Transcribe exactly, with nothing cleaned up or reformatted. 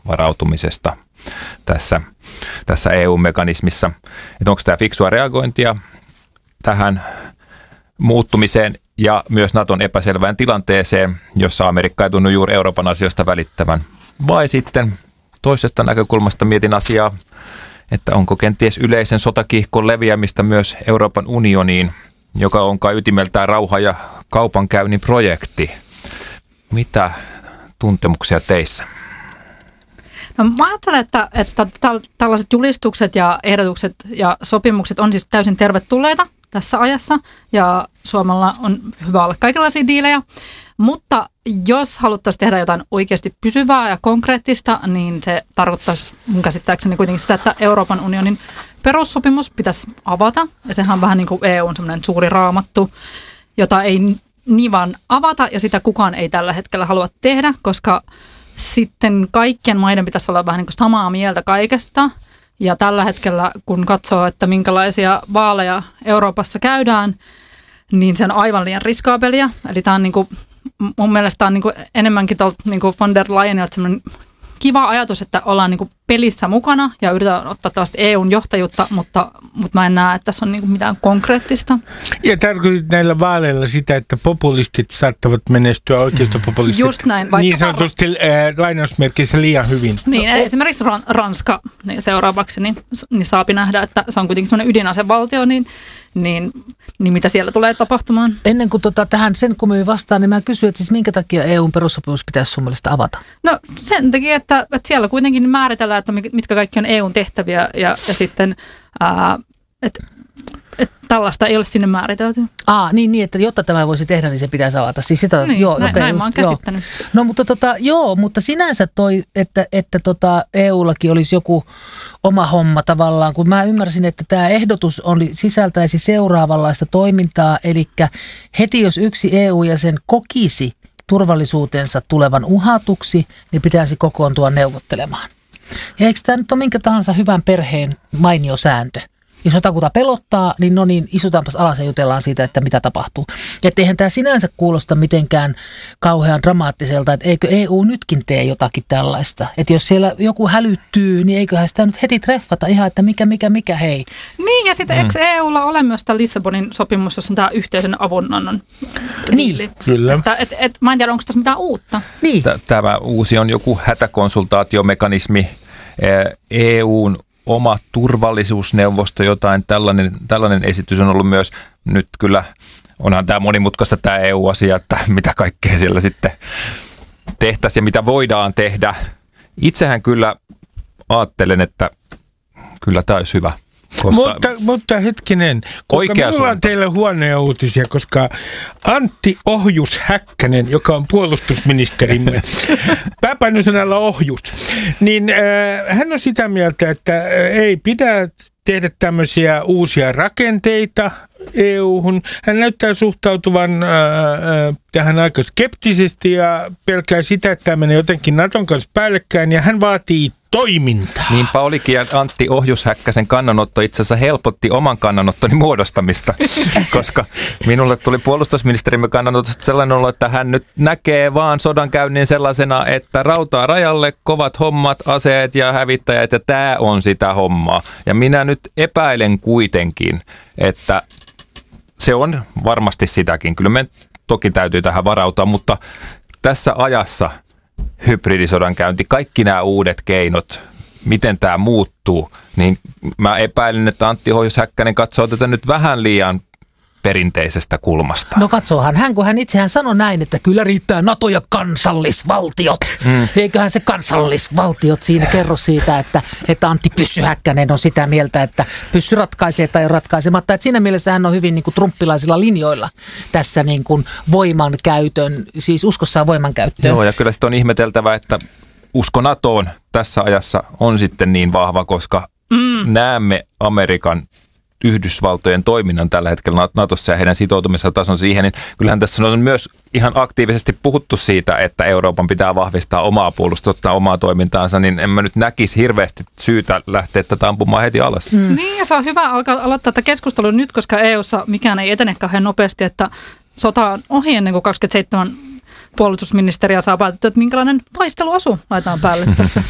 varautumisesta tässä, tässä E U-mekanismissa. Että onko tämä fiksua reagointia tähän muuttumiseen ja myös Naton epäselvään tilanteeseen, jossa Amerikka ei tunnu juuri Euroopan asioista välittävän. Vai sitten toisesta näkökulmasta mietin asiaa, että onko kenties yleisen sotakiihkon leviämistä myös Euroopan unioniin, joka on kai ytimeltään rauha- ja kaupankäynnin projekti. Mitä tuntemuksia teissä? No, mä ajattelen, että, että tällaiset julistukset ja ehdotukset ja sopimukset on siis täysin tervetulleita tässä ajassa ja Suomella on hyvä olla kaikenlaisia diilejä, mutta jos haluttaisiin tehdä jotain oikeasti pysyvää ja konkreettista, niin se tarkoittaisi mun käsittääkseni kuitenkin sitä, että Euroopan unionin perussopimus pitäisi avata ja sehän on vähän niin kuin E U:n semmoinen suuri raamattu, jota ei niin vaan avata ja sitä kukaan ei tällä hetkellä halua tehdä, koska sitten kaikkien maiden pitäisi olla vähän niin kuin samaa mieltä kaikesta. Ja tällä hetkellä, kun katsoo, että minkälaisia vaaleja Euroopassa käydään, niin se on aivan liian riskaabelia. Eli tämä on niin kuin, mun mielestä on niin kuin enemmänkin tuolta niin kuin von der Leyenilta semmoinen kiva ajatus, että ollaan niin kuin pelissä mukana ja yritetään ottaa tällaista E U:n johtajuutta, mutta, mutta mä en näe, että tässä on niin kuin mitään konkreettista. Ja tarkoitit näillä vaaleilla sitä, että populistit saattavat menestyä oikeistopopulistit. Just näin. Niin sanotusti äh, lainausmerkeissä liian hyvin. Niin, esimerkiksi Ranska niin seuraavaksi, niin, niin saapi nähdä, että se on kuitenkin semmoinen ydinasevaltio, niin niin, niin mitä siellä tulee tapahtumaan? Ennen kuin tota, tähän sen kummemmin vastaan, niin mä kysyn, että siis minkä takia E U:n perussopimus pitäisi sun mielestä avata? No sen takia, että, että siellä kuitenkin määritellään, että mitkä kaikki on E U:n tehtäviä ja, ja sitten, ää, että et tällaista ei ole sinne määritelty. Aa, niin, niin, että jotta tämä voisi tehdä, niin se pitäisi avata. Siis sitä, niin, joo, näin, okay, näin just, mä oon käsittänyt. Joo. No mutta tota, joo, mutta sinänsä toi, että, että tota E U:llakin olisi joku oma homma tavallaan, kun mä ymmärsin, että tämä ehdotus oli, sisältäisi seuraavanlaista toimintaa, eli heti jos yksi E U-jäsen kokisi turvallisuutensa tulevan uhatuksi, niin pitäisi kokoontua neuvottelemaan. Ja eikö tämä nyt ole minkä tahansa hyvän perheen mainio sääntö? Jos jotakuta pelottaa, niin no niin, istutaanpas alas ja jutellaan siitä, että mitä tapahtuu. Ja että eihän tämä sinänsä kuulosta mitenkään kauhean dramaattiselta, että eikö E U nytkin tee jotakin tällaista. Että jos siellä joku hälyttyy, niin eiköhän sitä nyt heti treffata ihan, että mikä, mikä, mikä, hei. Niin, ja sitten mm. eikö E U:lla ole myös tämä Lissabonin sopimus, jossa on tämä yhteisen avunannon diili? Niin, kyllä. Että, et, et, mä en tiedä, onko tässä mitään uutta. Niin. Tämä uusi on joku hätäkonsultaatiomekanismi E U:n oma turvallisuusneuvosto, jotain tällainen, tällainen esitys on ollut myös. Nyt kyllä onhan tämä monimutkaista tämä E U-asia, että mitä kaikkea siellä sitten tehtäisiin ja mitä voidaan tehdä. Itsehän kyllä ajattelen, että kyllä tämä olisi hyvä. Koska mutta, mutta hetkinen, koska minulla on teille huonoja uutisia, koska Antti Ohjus-Häkkänen, joka on puolustusministerimme, pääpainosanalla ohjus, niin äh, hän on sitä mieltä, että äh, ei pidä tehdä tämmöisiä uusia rakenteita E U:hun. Hän näyttää suhtautuvan äh, tähän aika skeptisesti ja pelkää sitä, että tämä menee jotenkin Naton kanssa päällekkäin ja hän vaatii toimintaa. Niinpä olikin, ja Antti Ohjus-Häkkäsen kannanotto itse asiassa helpotti oman kannanottoni muodostamista, koska minulle tuli puolustusministerimme kannanotosta sellainen olo, että hän nyt näkee vaan sodankäynnin sellaisena, että rautaa rajalle, kovat hommat, aseet ja hävittäjät, ja tämä on sitä hommaa. Ja minä nyt epäilen kuitenkin, että se on varmasti sitäkin. Kyllä me toki täytyy tähän varautua, mutta tässä ajassa hybridisodankäynti, kaikki nämä uudet keinot, miten tämä muuttuu, niin mä epäilen, että Antti Ohjus-Häkkänen katsoo tätä nyt vähän liian perinteisestä kulmasta. No katsoohan hän, kun hän itsehän sanoi näin, että kyllä riittää NATO ja kansallisvaltiot. Mm. Eiköhän se kansallisvaltiot siinä kerro siitä, että, että Antti Pyssy-Häkkänen on sitä mieltä, että pyssy ratkaisee tai ratkaisematta. Että siinä mielessä hän on hyvin niin kuin trumppilaisilla linjoilla tässä niin kuin voimankäytön, siis uskossaan voimankäyttöön. Joo, ja kyllä sitten on ihmeteltävä, että usko NATOon tässä ajassa on sitten niin vahva, koska mm. näemme Amerikan Yhdysvaltojen toiminnan tällä hetkellä Natossa ja heidän sitoutumisensa tason siihen, niin kyllähän tässä on myös ihan aktiivisesti puhuttu siitä, että Euroopan pitää vahvistaa omaa puolustusta, omaa toimintaansa, niin en mä nyt näkisi hirveästi syytä lähteä tätä ampumaan heti alas. Mm. Niin, ja se on hyvä alkaa aloittaa tätä keskustelua nyt, koska E U:ssa mikään ei etene kauhean nopeasti, että sota on ohi ennen kuin kaksikymmentäseitsemän puolustusministeriä saa päätettyä, että minkälainen taisteluasu laitetaan päälle tässä.